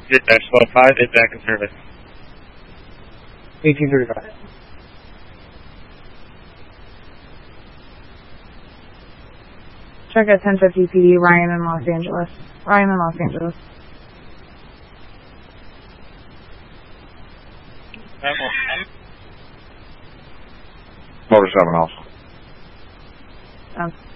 Dispatch 12-5 is back in service. 1835. Check at 1050 PD, Ryan in Los Angeles. Ryan in Los Angeles. Motor 7 also.